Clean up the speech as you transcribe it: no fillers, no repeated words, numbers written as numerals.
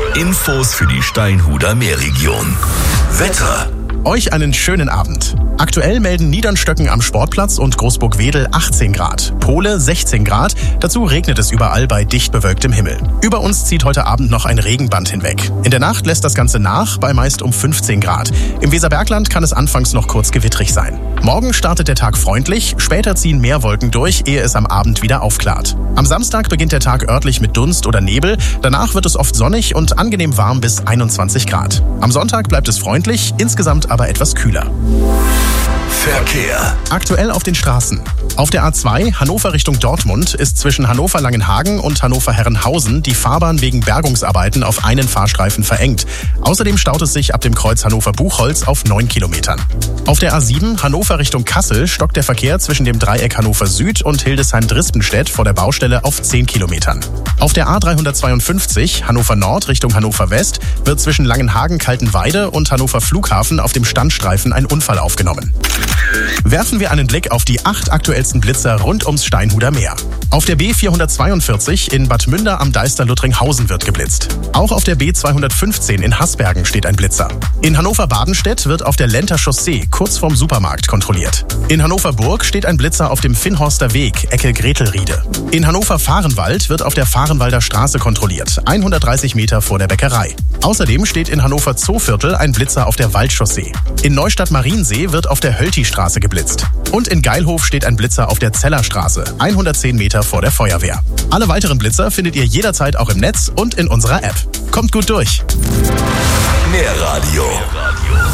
Infos für die Steinhuder Meerregion. Wetter. Euch einen schönen Abend. Aktuell melden Niedernstöcken am Sportplatz und Großburg-Wedel 18 Grad, Pohle 16 Grad, dazu regnet es überall bei dicht bewölktem Himmel. Über uns zieht heute Abend noch ein Regenband hinweg. In der Nacht lässt das Ganze nach, bei meist um 15 Grad. Im Weserbergland kann es anfangs noch kurz gewittrig sein. Morgen startet der Tag freundlich, später ziehen mehr Wolken durch, ehe es am Abend wieder aufklart. Am Samstag beginnt der Tag örtlich mit Dunst oder Nebel, danach wird es oft sonnig und angenehm warm bis 21 Grad. Am Sonntag bleibt es freundlich, insgesamt aber etwas kühler. Verkehr. Aktuell auf den Straßen. Auf der A2 Hannover Richtung Dortmund ist zwischen Hannover-Langenhagen und Hannover-Herrenhausen die Fahrbahn wegen Bergungsarbeiten auf einen Fahrstreifen verengt. Außerdem staut es sich ab dem Kreuz Hannover-Buchholz auf 9 Kilometern. Auf der A7 Hannover Richtung Kassel stockt der Verkehr zwischen dem Dreieck Hannover Süd und Hildesheim-Drispenstedt vor der Baustelle auf 10 Kilometern. Auf der A352 Hannover Nord Richtung Hannover West wird zwischen Langenhagen-Kaltenweide und Hannover Flughafen auf dem Standstreifen ein Unfall aufgenommen. Werfen wir einen Blick auf die 8 aktuellsten Blitzer rund ums Steinhuder Meer. Auf der B442 in Bad Münder am Deister-Luttringhausen wird geblitzt. Auch auf der B215 in Hasbergen steht ein Blitzer. In Hannover-Badenstedt wird auf der Lenter Chaussee kurz vorm Supermarkt kontrolliert. In Hannover-Burg steht ein Blitzer auf dem Finnhorster Weg, Ecke Gretelriede. In Hannover-Fahrenwald wird auf der Fahrenwalder Straße kontrolliert, 130 Meter vor der Bäckerei. Außerdem steht in Hannover-Zooviertel ein Blitzer auf der Waldchaussee. In Neustadt-Mariensee wird auf der Hölti-Straße geblitzt. Und in Geilhof steht ein Blitzer auf der Zellerstraße, 110 Meter vor der Feuerwehr. Alle weiteren Blitzer findet ihr jederzeit auch im Netz und in unserer App. Kommt gut durch! Mehr Radio.